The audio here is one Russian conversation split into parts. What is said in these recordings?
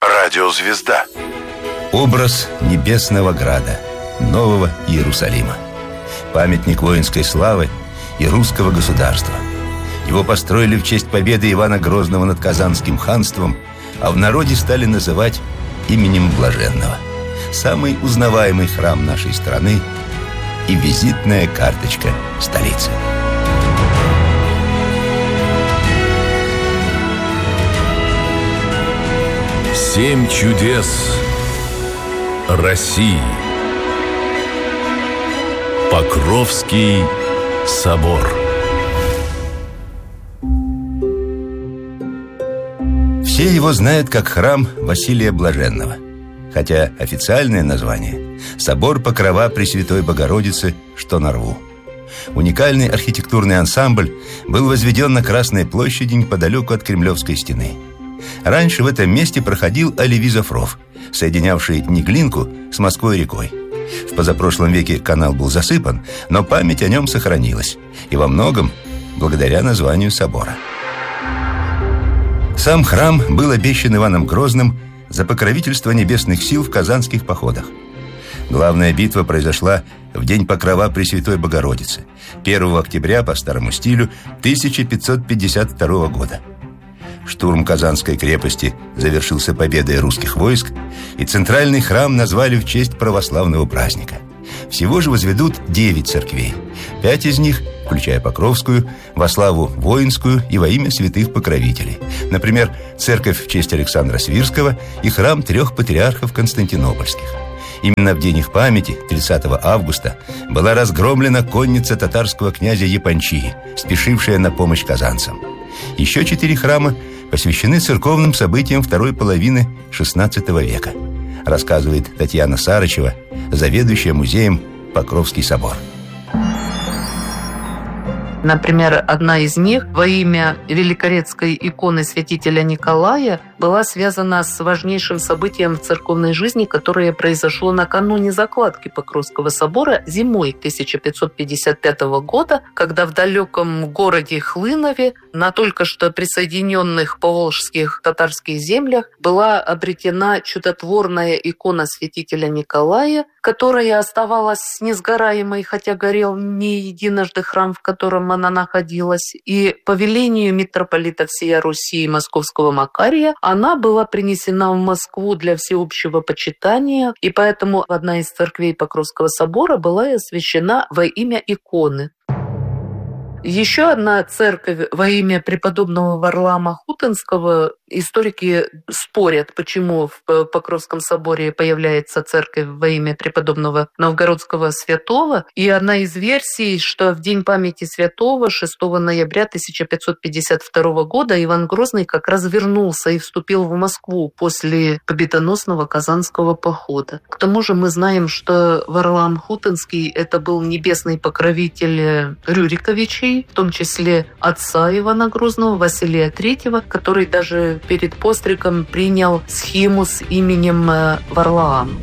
Радиозвезда. Образ Небесного Града, Нового Иерусалима. Памятник воинской славы и русского государства. Его построили в честь победы Ивана Грозного над Казанским ханством, а в народе стали называть именем Блаженного. Самый узнаваемый храм нашей страны и визитная карточка столицы. Семь чудес России. Покровский собор. Все его знают как храм Василия Блаженного, хотя официальное название – собор Покрова Пресвятой Богородицы, что на Рву. Уникальный архитектурный ансамбль был возведен на Красной площади неподалеку от Кремлевской стены. Раньше в этом месте проходил Оливизов-ров, соединявший Неглинку с Москвой-рекой. В позапрошлом веке канал был засыпан, но память о нем сохранилась, и во многом благодаря названию собора. Сам храм был обещан Иваном Грозным за покровительство небесных сил в казанских походах. Главная битва произошла в день Покрова Пресвятой Богородицы, 1 октября по старому стилю 1552 года. Штурм Казанской крепости завершился победой русских войск, и центральный храм назвали в честь православного праздника. Всего же возведут 9 церквей. 5 из них, включая Покровскую, во славу воинскую и во имя святых покровителей. Например, церковь в честь Александра Свирского и храм 3 патриархов константинопольских. Именно в день их памяти, 30 августа, была разгромлена конница татарского князя Япончии, спешившая на помощь казанцам. Еще 4 храма посвящены церковным событиям второй половины XVI века, рассказывает Татьяна Сарычева, заведующая музеем Покровский собор. Например, одна из них во имя великорецкой иконы святителя Николая была связана с важнейшим событием в церковной жизни, которое произошло накануне закладки Покровского собора зимой 1555 года, когда в далеком городе Хлынове на только что присоединенных поволжских татарских землях была обретена чудотворная икона святителя Николая, которая оставалась несгораемой, хотя горел не единожды храм, в котором она находилась. И по велению митрополита всея Руси Московского Макария она была принесена в Москву для всеобщего почитания, и поэтому одна из церквей Покровского собора была освящена во имя иконы. Еще одна церковь во имя преподобного Варлаама Хутынского. Историки спорят, почему в Покровском соборе появляется церковь во имя преподобного новгородского святого. И одна из версий, что в день памяти святого 6 ноября 1552 года Иван Грозный как раз вернулся и вступил в Москву после победоносного Казанского похода. К тому же мы знаем, что Варлаам Хутынский – это был небесный покровитель Рюриковичей, в том числе отца Ивана Грозного, Василия III, который даже перед постригом принял схему с именем Варлаам.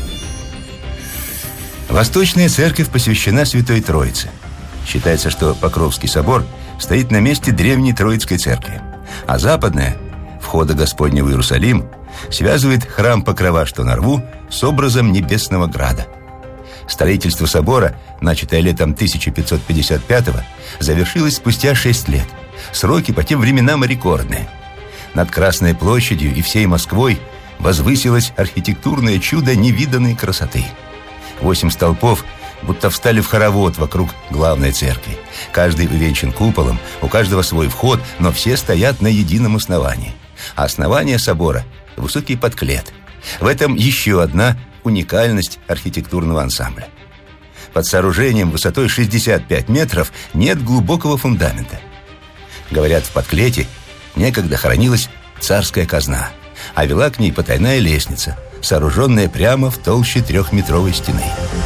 Восточная церковь посвящена Святой Троице. Считается, что Покровский собор стоит на месте древней Троицкой церкви, а западная, входа Господня в Иерусалим, связывает храм Покрова, что на Рву, с образом Небесного Града. Строительство собора, начатое летом 1555-го, завершилось спустя 6 лет. Сроки по тем временам рекордные. Над Красной площадью и всей Москвой возвысилось архитектурное чудо невиданной красоты. 8 столпов будто встали в хоровод вокруг главной церкви. Каждый увенчан куполом, у каждого свой вход, но все стоят на едином основании. А основание собора – высокий подклет. В этом еще одна уникальность архитектурного ансамбля. Под сооружением высотой 65 метров нет глубокого фундамента. Говорят, в подклете некогда хранилась царская казна, а вела к ней потайная лестница, сооруженная прямо в толще 3-метровой стены.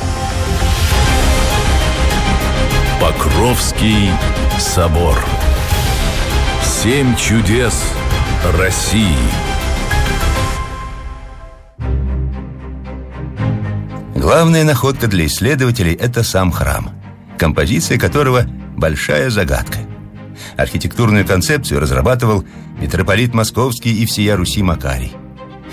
Покровский собор. 7 чудес России. Главная находка для исследователей – это сам храм, композиция которого – большая загадка. Архитектурную концепцию разрабатывал митрополит Московский и всея Руси Макарий.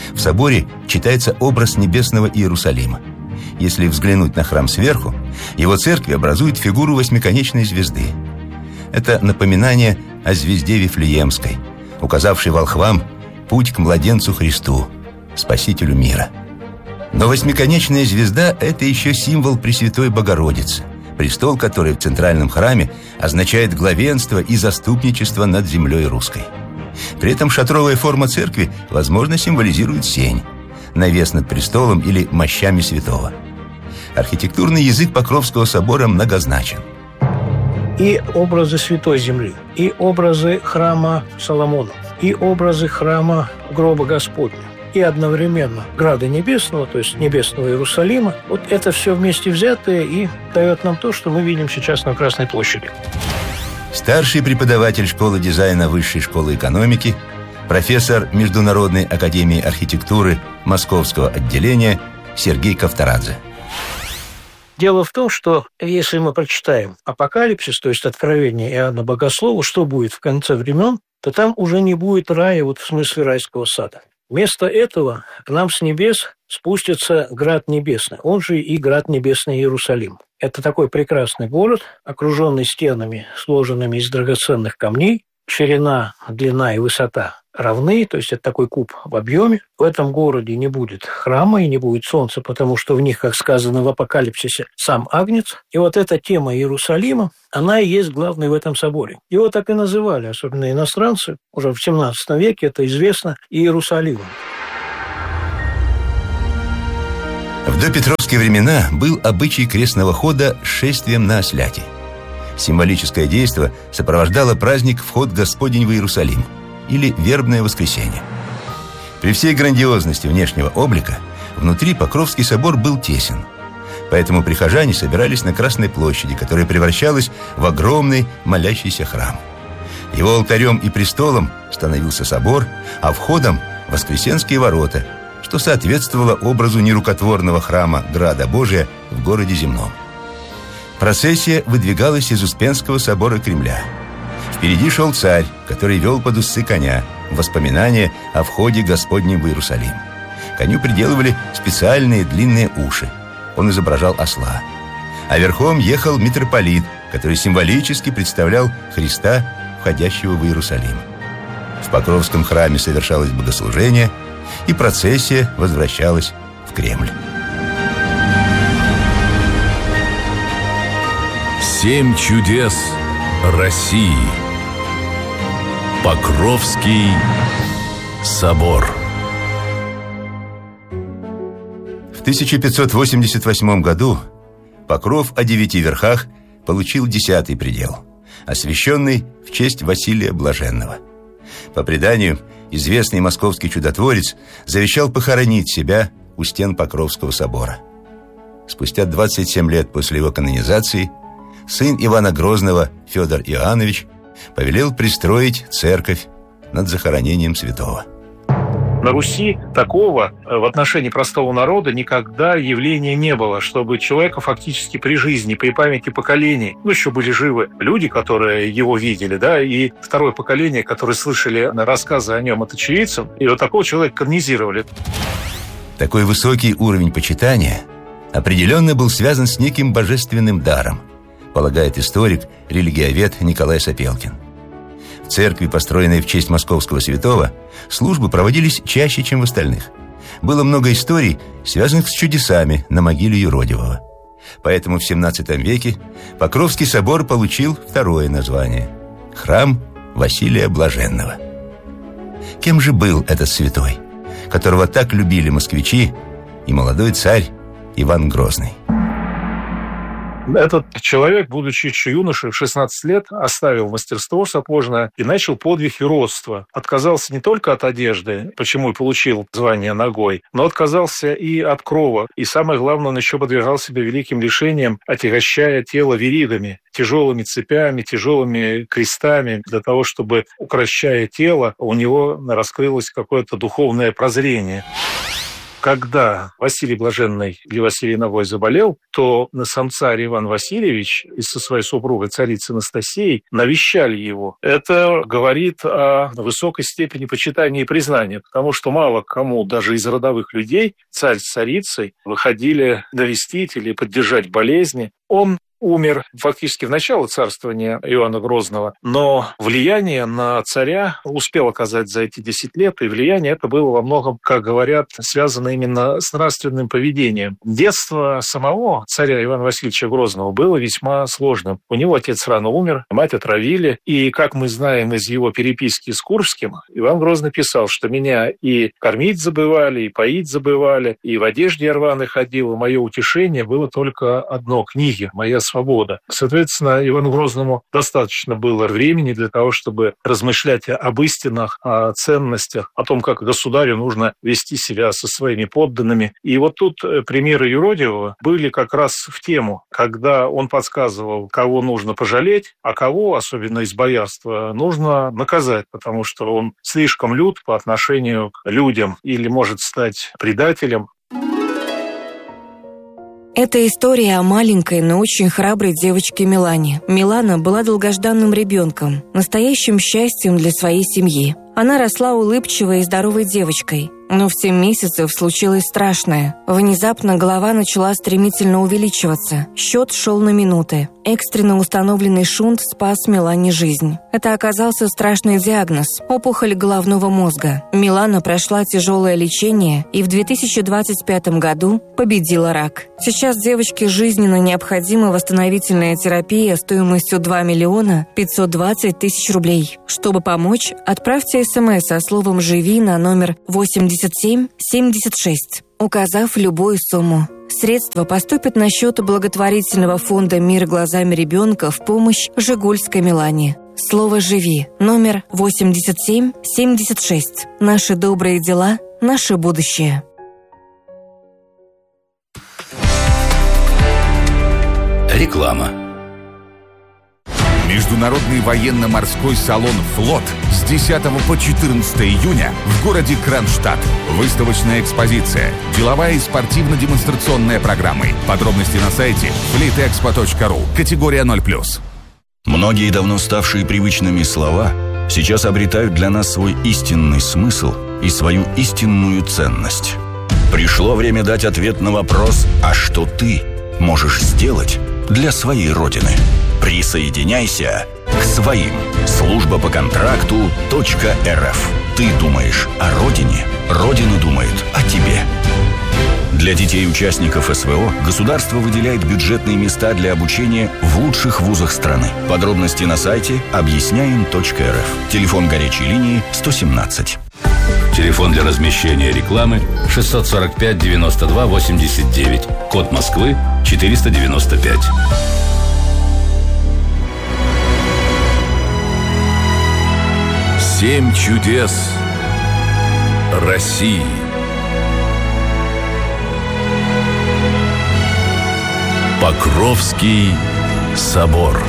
В соборе читается образ небесного Иерусалима. Если взглянуть на храм сверху, его церкви образуют фигуру восьмиконечной звезды. Это напоминание о звезде Вифлеемской, указавшей волхвам путь к младенцу Христу, Спасителю мира. Но восьмиконечная звезда – это еще символ Пресвятой Богородицы, престол которой в центральном храме означает главенство и заступничество над землей русской. При этом шатровая форма церкви, возможно, символизирует сень, навес над престолом или мощами святого. Архитектурный язык Покровского собора многозначен. И образы Святой Земли, и образы храма Соломона, и образы храма Гроба Господня, и одновременно Града Небесного, то есть Небесного Иерусалима. Вот это все вместе взятое и дает нам то, что мы видим сейчас на Красной площади. Старший преподаватель школы дизайна Высшей школы экономики, профессор Международной академии архитектуры Московского отделения Сергей Ковторадзе. Дело в том, что если мы прочитаем Апокалипсис, то есть Откровение Иоанна Богослова, что будет в конце времен, то там уже не будет рая, вот в смысле райского сада. Вместо этого к нам с небес спустится Град Небесный, он же и Град Небесный Иерусалим. Это такой прекрасный город, окруженный стенами, сложенными из драгоценных камней. Ширина, длина и высота равны, то есть это такой куб в объеме. В этом городе не будет храма и не будет солнца, потому что в них, как сказано в Апокалипсисе, сам Агнец. И вот эта тема Иерусалима, она и есть главной в этом соборе. Его так и называли, особенно иностранцы, уже в 17 веке, это известно, Иерусалимом. В допетровские времена был обычай крестного хода с шествием на осляте. Символическое действо сопровождало праздник «Вход Господень в Иерусалим» или «Вербное воскресенье». При всей грандиозности внешнего облика внутри Покровский собор был тесен. Поэтому прихожане собирались на Красной площади, которая превращалась в огромный молящийся храм. Его алтарем и престолом становился собор, а входом – Воскресенские ворота, что соответствовало образу нерукотворного храма Града Божия в городе земном. Процессия выдвигалась из Успенского собора Кремля. Впереди шел царь, который вел под усы коня, воспоминания о входе Господнем в Иерусалим. Коню приделывали специальные длинные уши. Он изображал осла. А верхом ехал митрополит, который символически представлял Христа, входящего в Иерусалим. В Покровском храме совершалось богослужение, и процессия возвращалась в Кремль. 7 чудес России. Покровский собор. В 1588 году Покров о 9 верхах получил 10-й предел, освященный в честь Василия Блаженного. По преданию, известный московский чудотворец завещал похоронить себя у стен Покровского собора. Спустя 27 лет после его канонизации сын Ивана Грозного, Федор Иоаннович, повелел пристроить церковь над захоронением святого. На Руси такого в отношении простого народа никогда явления не было, чтобы человека фактически при жизни, при памяти поколений, еще были живы люди, которые его видели, и второе поколение, которые слышали рассказы о нем от очевидцев, и вот такого человека канонизировали. Такой высокий уровень почитания определенно был связан с неким божественным даром, полагает историк, религиовед Николай Сапелкин. В церкви, построенной в честь московского святого, службы проводились чаще, чем в остальных. Было много историй, связанных с чудесами на могиле юродивого. Поэтому в XVII веке Покровский собор получил второе название – храм Василия Блаженного. Кем же был этот святой, которого так любили москвичи и молодой царь Иван Грозный? Этот человек, будучи еще юношей, в 16 лет, оставил мастерство сапожное и начал подвиг юродства. Отказался не только от одежды, почему и получил звание ногой, но отказался и от крова. И самое главное, он еще подвергал себя великим лишениям, отягощая тело веригами, тяжелыми цепями, тяжелыми крестами, для того, чтобы, укрощая тело, у него раскрылось какое-то духовное прозрение. когда Василий Блаженный или Василий Навой заболел, то сам царь Иван Васильевич и со своей супругой царицей Анастасией навещали его. Это говорит о высокой степени почитания и признания, потому что мало кому, даже из родовых людей, царь с царицей выходили навестить или поддержать болезни. Он умер фактически в начало царствования Иоанна Грозного, но влияние на царя успел оказать за эти 10 лет, и влияние это было во многом, как говорят, связано именно с нравственным поведением. Детство самого царя Ивана Васильевича Грозного было весьма сложным. У него отец рано умер, мать отравили, и, как мы знаем из его переписки с Курбским, Иван Грозный писал, что меня и кормить забывали, и поить забывали, и в одежде я рваной ходил, и мое утешение было только одно — книги, моя свобода. Соответственно, Ивану Грозному достаточно было времени для того, чтобы размышлять об истинах, о ценностях, о том, как государю нужно вести себя со своими подданными. И вот тут примеры Юродивого были как раз в тему, когда он подсказывал, кого нужно пожалеть, а кого, особенно из боярства, нужно наказать, потому что он слишком лют по отношению к людям или может стать предателем. Это история о маленькой, но очень храброй девочке Милане. Милана была долгожданным ребенком, настоящим счастьем для своей семьи. Она росла улыбчивой и здоровой девочкой. Но в 7 месяцев случилось страшное. Внезапно голова начала стремительно увеличиваться. Счет шел на минуты. Экстренно установленный шунт спас Милане жизнь. Это оказался страшный диагноз – опухоль головного мозга. Милана прошла тяжелое лечение и в 2025 году победила рак. Сейчас девочке жизненно необходима восстановительная терапия стоимостью 2 миллиона 520 тысяч рублей. Чтобы помочь, отправьте СМС со словом «Живи» на номер 8776, указав любую сумму. Средства поступят на счет благотворительного фонда «Мир глазами ребенка» в помощь Жигульской Милане. Слово «Живи» номер 8776. Наши добрые дела, наше будущее. Реклама. Международный военно-морской салон «Флот» с 10 по 14 июня в городе Кронштадт. Выставочная экспозиция, деловая и спортивно-демонстрационная программы. Подробности на сайте fleetexpo.ru. Категория 0+. Многие давно ставшие привычными слова сейчас обретают для нас свой истинный смысл и свою истинную ценность. Пришло время дать ответ на вопрос: а что ты можешь сделать для своей Родины? Присоединяйся к своим. Служба по контракту .рф. Ты думаешь о Родине, Родина думает о тебе. Для детей участников СВО государство выделяет бюджетные места для обучения в лучших вузах страны. Подробности на сайте объясняем.рф. Телефон горячей линии 117. Телефон для размещения рекламы 645 92 89. Код Москвы 495. Семь чудес России. Покровский собор.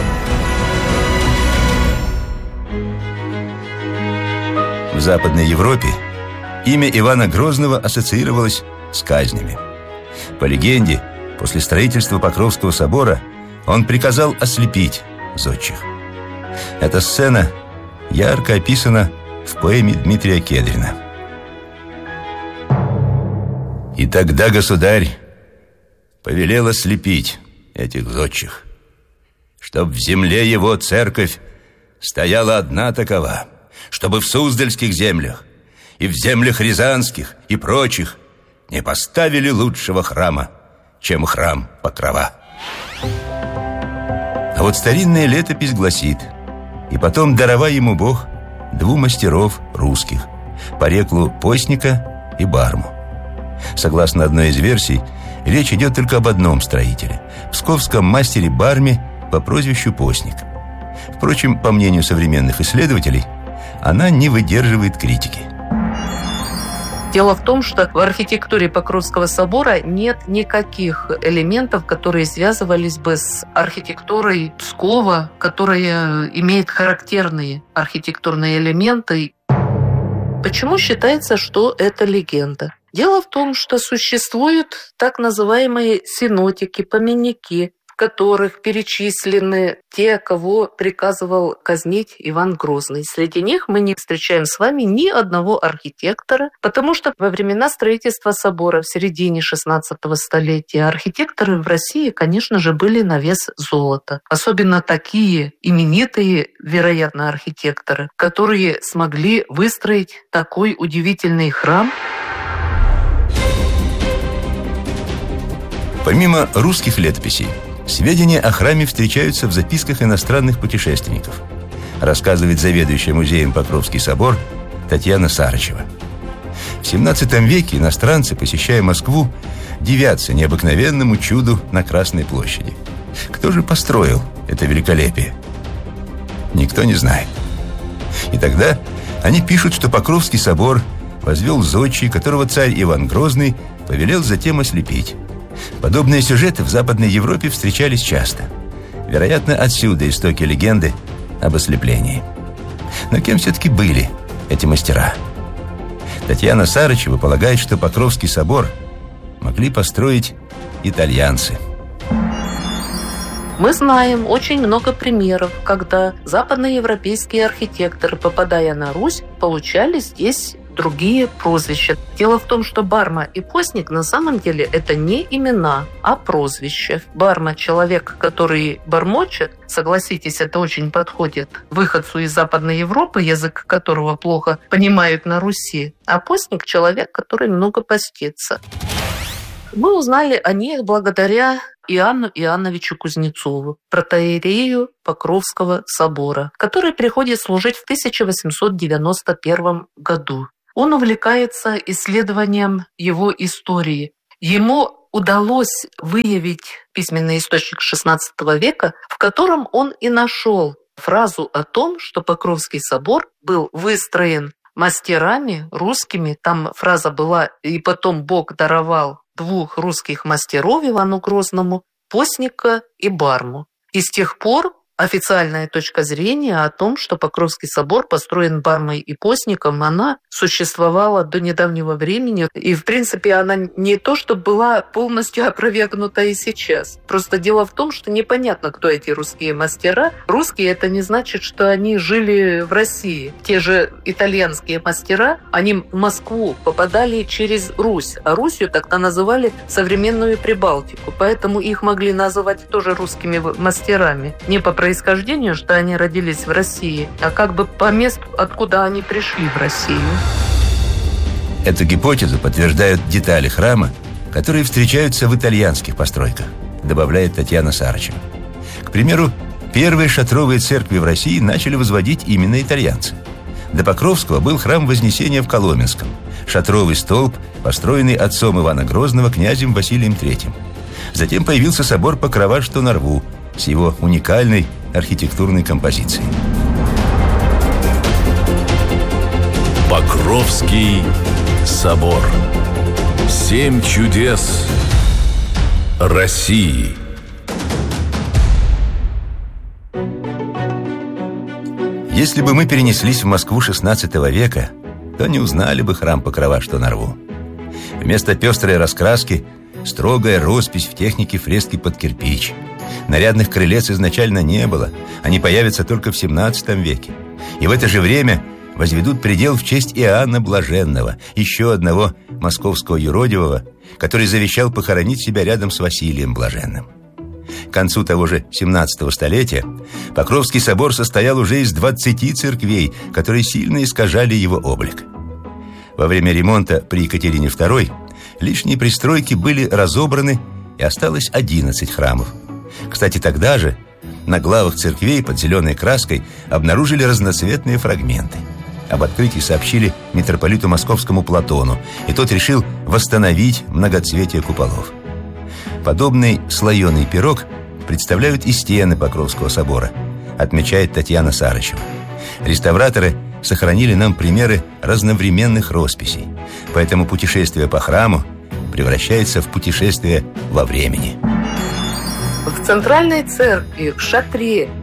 В Западной Европе имя Ивана Грозного ассоциировалось с казнями. По легенде, после строительства Покровского собора он приказал ослепить зодчих. Эта сцена ярко описана в поэме Дмитрия Кедрина. «И тогда государь повелел ослепить этих зодчих, чтоб в земле его церковь стояла одна такова, чтобы в Суздальских землях и в землях рязанских и прочих не поставили лучшего храма, чем храм Покрова». А вот старинная летопись гласит: «И потом даровай ему Бог 2 мастеров русских, Пореклу Постника и Барму». Согласно одной из версий, речь идет только об одном строителе – псковском мастере Барме по прозвищу Постник. Впрочем, по мнению современных исследователей, она не выдерживает критики. Дело в том, что в архитектуре Покровского собора нет никаких элементов, которые связывались бы с архитектурой Пскова, которая имеет характерные архитектурные элементы. Почему считается, что это легенда? Дело в том, что существуют так называемые синодики, поменники, в которых перечислены те, кого приказывал казнить Иван Грозный. Среди них мы не встречаем с вами ни одного архитектора, потому что во времена строительства собора в середине XVI столетия архитекторы в России, конечно же, были на вес золота. Особенно такие именитые, вероятно, архитекторы, которые смогли выстроить такой удивительный храм. Помимо русских летописей, сведения о храме встречаются в записках иностранных путешественников, рассказывает заведующая музеем Покровский собор Татьяна Сарычева. В XVII веке иностранцы, посещая Москву, дивятся необыкновенному чуду на Красной площади. Кто же построил это великолепие? Никто не знает. И тогда они пишут, что Покровский собор возвел зодчий, которого царь Иван Грозный повелел затем ослепить. Подобные сюжеты в Западной Европе встречались часто. Вероятно, отсюда истоки легенды об ослеплении. Но кем все-таки были эти мастера? Татьяна Сарычева полагает, что Покровский собор могли построить итальянцы. Мы знаем очень много примеров, когда западноевропейские архитекторы, попадая на Русь, получали здесь другие прозвища. Дело в том, что Барма и Постник на самом деле это не имена, а прозвища. Барма – человек, который бормочет. Согласитесь, это очень подходит выходцу из Западной Европы, язык которого плохо понимают на Руси. А Постник – человек, который много постится. Мы узнали о них благодаря Иоанну Иоанновичу Кузнецову, протоиерею Покровского собора, который приходит служить в 1891 году. Он увлекается исследованием его истории. Ему удалось выявить письменный источник XVI века, в котором он и нашел фразу о том, что Покровский собор был выстроен мастерами русскими. Там фраза была «И потом Бог даровал двух русских мастеров Ивану Грозному, Постника и Барму». И с тех пор официальная точка зрения о том, что Покровский собор построен Бармой и Постником, она существовала до недавнего времени. И, в принципе, она не то, что была полностью опровергнута и сейчас. Просто дело в том, что непонятно, кто эти русские мастера. Русские – это не значит, что они жили в России. Те же итальянские мастера, они в Москву попадали через Русь. А Русью тогда называли современную Прибалтику. Поэтому их могли называть тоже русскими мастерами. Не по происхождению, что они родились в России, а как бы по месту, откуда они пришли в Россию. Эту гипотезу подтверждают детали храма, которые встречаются в итальянских постройках, добавляет Татьяна Сарычева. К примеру, первые шатровые церкви в России начали возводить именно итальянцы. До Покровского был храм Вознесения в Коломенском, шатровый столб, построенный отцом Ивана Грозного князем Василием III. Затем появился собор Покрова, что на Рву, с его уникальной архитектурной композицией. Покровский собор. 7 чудес России. Если бы мы перенеслись в Москву XVI века, то не узнали бы храм Покрова, что на Рву. Вместо пестрой раскраски строгая роспись в технике фрески под кирпич. Нарядных крылец изначально не было, они появятся только в XVII веке. И в это же время возведут предел в честь Иоанна Блаженного, еще одного московского юродивого, который завещал похоронить себя рядом с Василием Блаженным. К концу того же XVII столетия Покровский собор состоял уже из 20 церквей, которые сильно искажали его облик. Во время ремонта при Екатерине II лишние пристройки были разобраны, и осталось 11 храмов. Кстати, тогда же на главах церквей под зеленой краской обнаружили разноцветные фрагменты. Об открытии сообщили митрополиту Московскому Платону, и тот решил восстановить многоцветие куполов. Подобный слоеный пирог представляют и стены Покровского собора, отмечает Татьяна Сарычева. Реставраторы сохранили нам примеры разновременных росписей, поэтому путешествие по храму превращается в путешествие во времени. В центральной церкви, в шатре,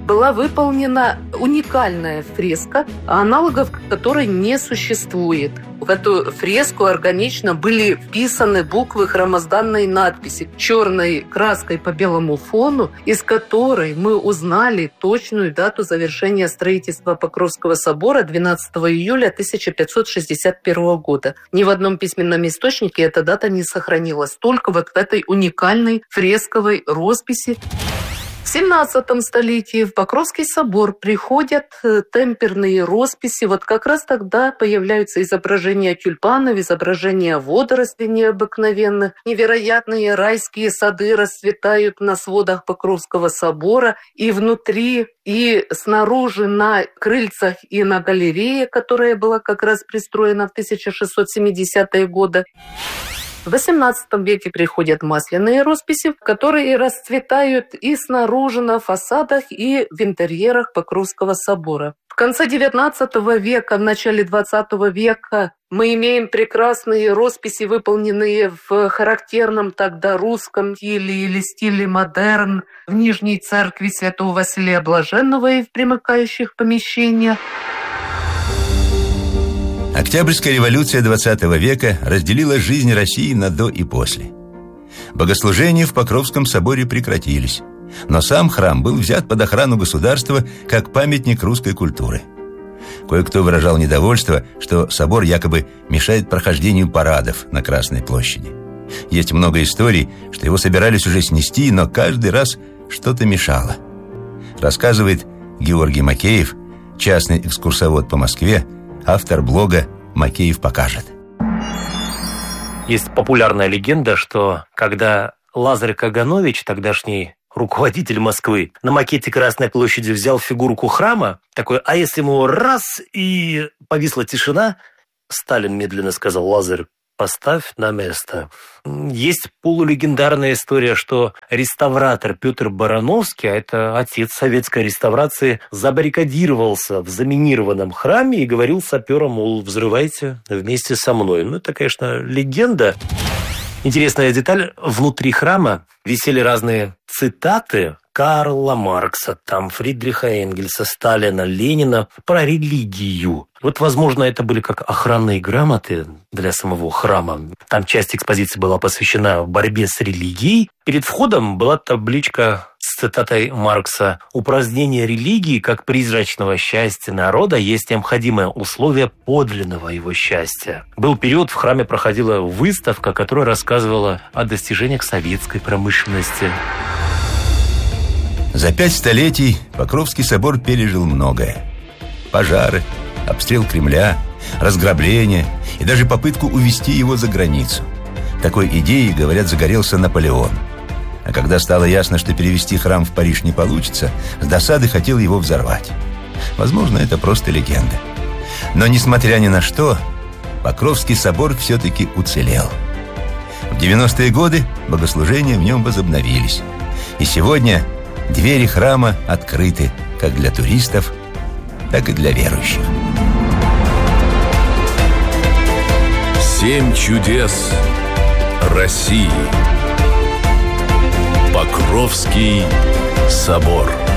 была выполнена уникальная фреска, аналогов которой не существует. В эту фреску органично были вписаны буквы храмозданной надписи черной краской по белому фону, из которой мы узнали точную дату завершения строительства Покровского собора 12 июля 1561 года. Ни в одном письменном источнике эта дата не сохранилась, только вот в этой уникальной фресковой росписи. В 17 столетии в Покровский собор приходят темперные росписи. Вот как раз тогда появляются изображения тюльпанов, изображения водорослей необыкновенных. Невероятные райские сады расцветают на сводах Покровского собора. И внутри, и снаружи на крыльцах и на галерее, которая была как раз пристроена в 1670-е годы. В XVIII веке приходят масляные росписи, которые расцветают и снаружи на фасадах, и в интерьерах Покровского собора. В конце XIX века, в начале XX века мы имеем прекрасные росписи, выполненные в характерном тогда русском стиле или стиле модерн в Нижней церкви Святого Василия Блаженного и в примыкающих помещениях. Октябрьская революция XX века разделила жизнь России на до и после. Богослужения в Покровском соборе прекратились, но сам храм был взят под охрану государства как памятник русской культуры. Кое-кто выражал недовольство, что собор якобы мешает прохождению парадов на Красной площади. Есть много историй, что его собирались уже снести, но каждый раз что-то мешало. Рассказывает Георгий Макеев, частный экскурсовод по Москве, автор блога «Макеев покажет». Есть популярная легенда, что когда Лазарь Каганович, тогдашний руководитель Москвы, на макете Красной площади взял фигурку храма, такой, а если ему раз, и повисла тишина, Сталин медленно сказал: «Лазарь, поставь на место». Есть полулегендарная история, что реставратор Петр Барановский, а это отец советской реставрации, забаррикадировался в заминированном храме и говорил саперам, мол, взрывайте вместе со мной. Ну, это, конечно, легенда. Интересная деталь, внутри храма висели разные цитаты Карла Маркса, там Фридриха Энгельса, Сталина, Ленина про религию. Вот, возможно, это были как охранные грамоты для самого храма. Там часть экспозиции была посвящена борьбе с религией. Перед входом была табличка с цитатой Маркса: «Упразднение религии как призрачного счастья народа есть необходимое условие подлинного его счастья». Был период, в храме проходила выставка, которая рассказывала о достижениях советской промышленности. За 5 столетий Покровский собор пережил многое. Пожары, обстрел Кремля, разграбление и даже попытку увезти его за границу. Такой идеей, говорят, загорелся Наполеон. А когда стало ясно, что перевести храм в Париж не получится, с досады хотел его взорвать. Возможно, это просто легенда. Но, несмотря ни на что, Покровский собор все-таки уцелел. В 90-е годы богослужения в нем возобновились. И сегодня двери храма открыты как для туристов, так и для верующих. 7 чудес России. Покровский собор.